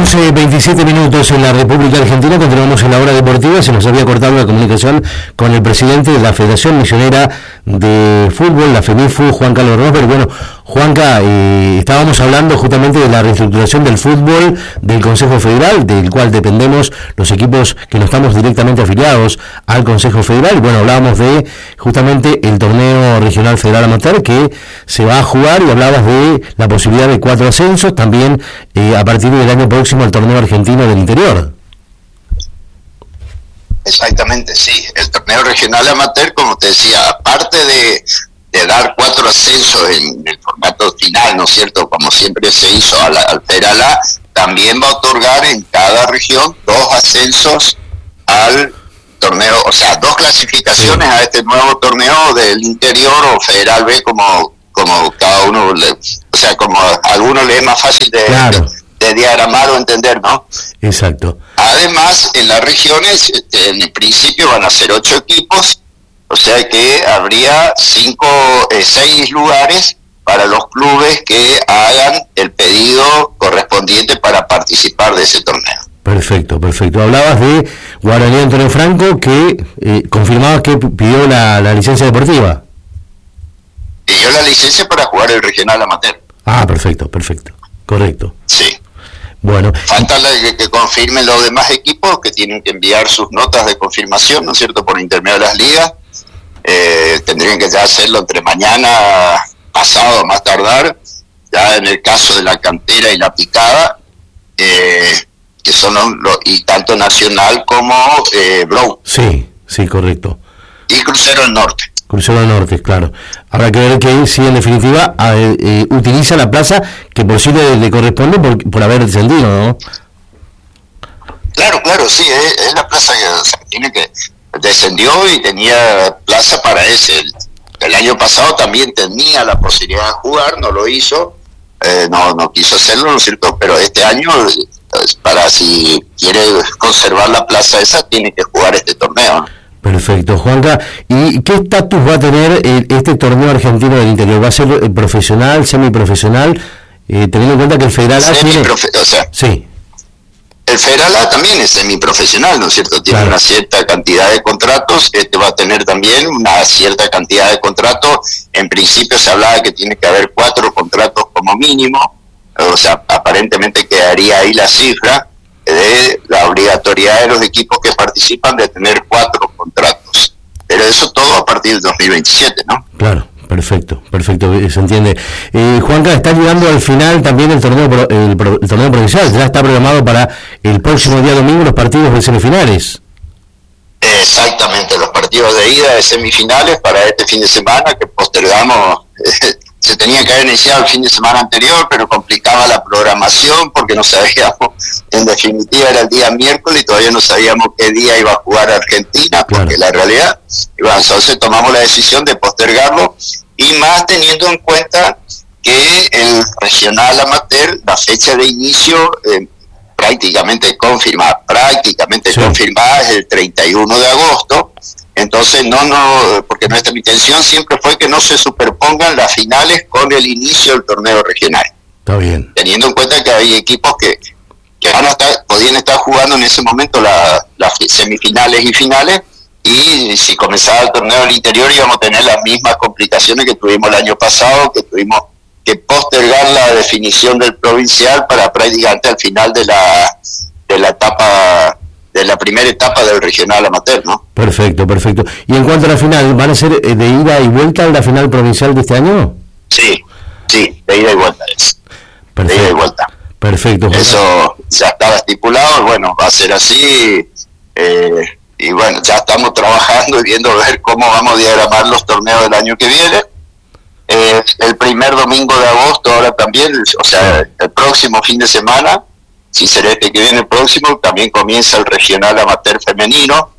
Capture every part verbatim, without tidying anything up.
once veintisiete minutos en la República Argentina. Continuamos en la hora deportiva. Se nos había cortado la comunicación con el presidente de la Federación Misionera de Fútbol, la FEMIFU, Juan Carlos Rosberg. Bueno, Juanca, eh, estábamos hablando justamente de la reestructuración del fútbol del Consejo Federal, del cual dependemos los equipos que no estamos directamente afiliados al Consejo Federal. Y bueno, hablábamos de justamente el torneo regional federal amateur que se va a jugar, y hablabas de la posibilidad de cuatro ascensos, también eh, a partir del año próximo el torneo argentino del interior. Exactamente, sí. El torneo regional amateur, como te decía, aparte de, de dar cuatro ascensos en el formato final, ¿no es cierto?, como siempre se hizo al, al Federal A, también va a otorgar en cada región dos ascensos al torneo, o sea, dos clasificaciones sí. a este nuevo torneo del interior o Federal B, como como cada uno, le, o sea, como a alguno le es más fácil de, claro. de, de diagramar o entender, ¿no? Exacto. Además, en las regiones, en el principio van a ser ocho equipos, o sea que habría cinco, eh, seis lugares para los clubes que hagan el pedido correspondiente para participar de ese torneo. Perfecto, perfecto. Hablabas de Guaraní Antonio Franco, que eh, confirmabas que pidió la, la licencia deportiva. Pidió la licencia para jugar el regional amateur. Ah, perfecto, perfecto. Correcto. Sí. Bueno. Falta la que, que confirmen los demás equipos, que tienen que enviar sus notas de confirmación, ¿no es cierto?, por intermedio de las ligas. Eh, tendrían que ya hacerlo entre mañana, pasado, más tardar. Ya en el caso de la cantera y la picada, eh, que son los, los, y tanto Nacional como eh, Brown. Sí, sí, correcto. Y Crucero del Norte. Crucero del Norte, claro. Habrá que ver que si en definitiva eh, eh, utiliza la plaza que por sí le, le corresponde por, por haber descendido, ¿no? Claro, claro, sí, es, es la plaza que, o sea, tiene que descendió y tenía plaza para ese. El, el año pasado también tenía la posibilidad de jugar, no lo hizo, eh, no no quiso hacerlo, ¿no es cierto? Pero este año, para si quiere conservar la plaza esa, tiene que jugar este torneo, ¿no? Perfecto, Juanca. ¿Y qué estatus va a tener eh, este torneo argentino del interior? ¿Va a ser eh, profesional, semiprofesional? Eh, teniendo en cuenta que el Federal A tiene... O sea, sí. El Federal A también es semiprofesional, ¿no es cierto? Tiene claro. una cierta cantidad de contratos, este va a tener también una cierta cantidad de contratos. En principio se hablaba que tiene que haber cuatro contratos como mínimo, o sea, aparentemente quedaría ahí la cifra de la obligatoriedad de los equipos que participan de tener cuatro contratos, pero eso todo a partir del dos mil veintisiete, ¿no? Claro, perfecto, perfecto, se entiende. Eh, Juanca, está llegando al final también el torneo el, el torneo provincial, ya está programado para el próximo día domingo los partidos de semifinales. Exactamente, los partidos de ida de semifinales para este fin de semana que postergamos. Eh, se tenía que haber iniciado el fin de semana anterior, pero complicaba la programación porque no sabíamos, en definitiva era el día miércoles y todavía no sabíamos qué día iba a jugar Argentina, porque claro. la realidad, iba, entonces tomamos la decisión de postergarlo, y más teniendo en cuenta que el regional amateur, la fecha de inicio eh, prácticamente confirmada, prácticamente sí. confirmada es el treinta y uno de agosto. Entonces, no, no, porque nuestra intención siempre fue que no se superpongan las finales con el inicio del torneo regional. Está bien. Teniendo en cuenta que hay equipos que, que van a estar, podían estar jugando en ese momento las la semifinales y finales, y si comenzaba el torneo del interior íbamos a tener las mismas complicaciones que tuvimos el año pasado, que tuvimos que postergar la definición del provincial para prácticamente al final de la, de la etapa... de la primera etapa del regional amateur, ¿no? Perfecto, perfecto. Y en cuanto a la final, ¿van a ser de ida y vuelta en la final provincial de este año? Sí, sí, de ida y vuelta es. Perfecto. De ida y vuelta. Perfecto. Eso ya estaba estipulado, bueno, va a ser así, eh, y bueno, ya estamos trabajando y viendo a ver cómo vamos a diagramar los torneos del año que viene. Eh, el primer domingo de agosto, ahora también, o sea, el próximo fin de semana, si será este que viene el próximo, también comienza el regional amateur femenino,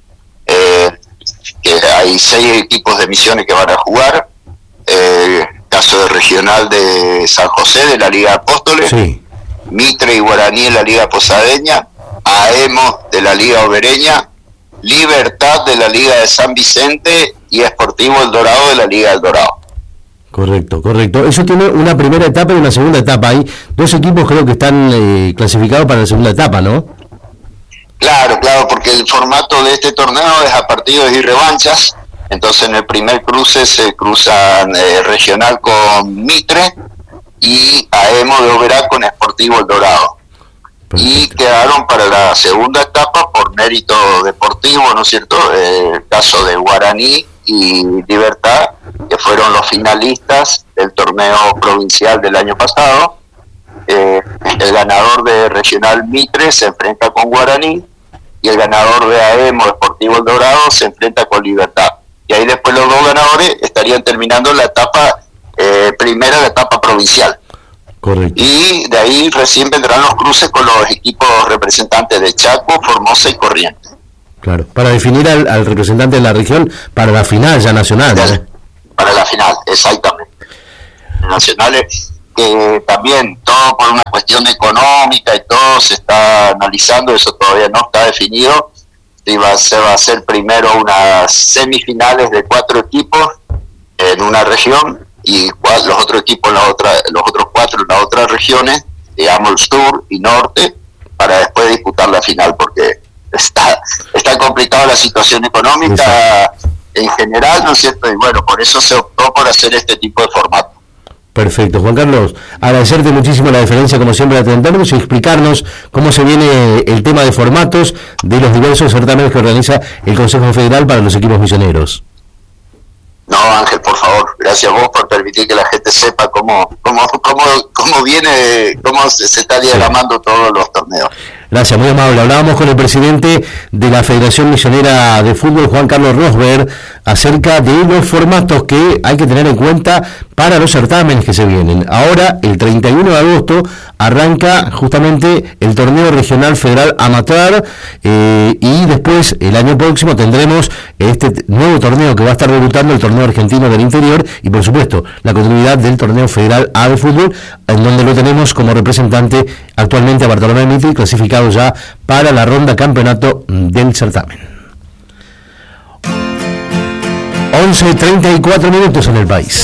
eh, que hay seis equipos de Misiones que van a jugar, eh, caso de regional de San José de la Liga Apóstoles, sí. Mitre y Guaraní en la Liga Posadeña, Aemos de la Liga Obereña, Libertad de la Liga de San Vicente y Sportivo El Dorado de la Liga El Dorado. Correcto, correcto. Eso tiene una primera etapa y una segunda etapa. Hay dos equipos creo que están eh, clasificados para la segunda etapa, ¿no? Claro, claro, porque el formato de este torneo es a partidos y revanchas. Entonces en el primer cruce se cruzan eh, Regional con Mitre y A E M O de Oberá con Sportivo El Dorado. Perfecto. Y quedaron para la segunda etapa por mérito deportivo, ¿no es cierto? Eh, el caso de Guaraní y Libertad, que fueron los finalistas del torneo provincial del año pasado. Eh, el ganador de Regional Mitre se enfrenta con Guaraní y el ganador de A E M O Sportivo El Dorado se enfrenta con Libertad. Y ahí después los dos ganadores estarían terminando la etapa eh, primera, la etapa provincial. Correcto. Y de ahí recién vendrán los cruces con los equipos representantes de Chaco, Formosa y Corrientes. Claro, para definir al, al representante de la región para la final ya nacional, ¿no? Para la final, exactamente. Nacionales, que también todo por una cuestión económica y todo se está analizando, eso todavía no está definido. Y va a ser, va a ser primero unas semifinales de cuatro equipos en una región y cuatro, los otros equipos en la otra, los otros cuatro en las otras regiones, digamos el sur y norte, para después disputar la final, porque está está complicada la situación económica en general, ¿no es cierto? Y bueno, por eso se optó por hacer este tipo de formato. Perfecto, Juan Carlos, agradecerte muchísimo la deferencia como siempre atendernos y explicarnos cómo se viene el tema de formatos de los diversos certámenes que organiza el Consejo Federal para los equipos misioneros. No, Ángel, por favor, gracias a vos por permitir que la gente sepa cómo cómo cómo, cómo viene, cómo se, se está diagramando todos los torneos. Gracias, muy amable. Hablábamos con el presidente de la Federación Misionera de Fútbol, Juan Carlos Rosberg, acerca de los formatos que hay que tener en cuenta para los certámenes que se vienen. Ahora, el treinta y uno de agosto, arranca justamente el torneo regional federal amateur eh, y después, el año próximo, tendremos este nuevo torneo que va a estar debutando, el torneo argentino del interior y, por supuesto, la continuidad del torneo federal A de fútbol, en donde lo tenemos como representante actualmente a Bartolomé Mitre, clasificado ya para la ronda campeonato del certamen. once treinta y cuatro minutos en el país.